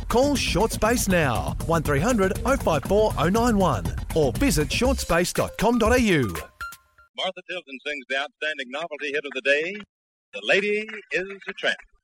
Call Short Space now, 1300 054 091 or visit shortspace.com.au. Martha Tilton sings the outstanding novelty hit of the day, The Lady is a Tramp.